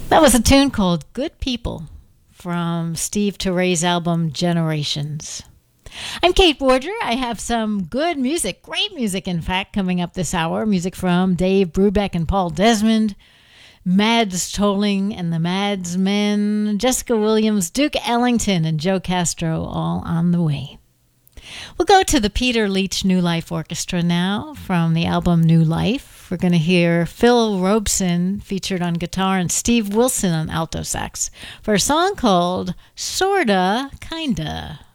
That was a tune called Good People from Steve Turre's album Generations. I'm Kate Borger. I have some good music, great music, in fact, coming up this hour. Music from Dave Brubeck and Paul Desmond, Mads Tolling and the Mads Men, Jessica Williams, Duke Ellington, and Joe Castro, all on the way. We'll go to the Peter Leach New Life Orchestra now from the album New Life. We're going to hear Phil Robeson featured on guitar and Steve Wilson on alto sax for a song called Sorta Kinda.